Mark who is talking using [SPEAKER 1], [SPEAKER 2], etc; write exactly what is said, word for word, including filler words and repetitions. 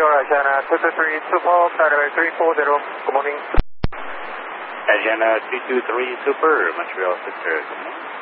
[SPEAKER 1] Victoria, Asiana two two three Super, Flight three four zero, good morning.
[SPEAKER 2] Asiana two two three Super, Montreal Victor, good morning.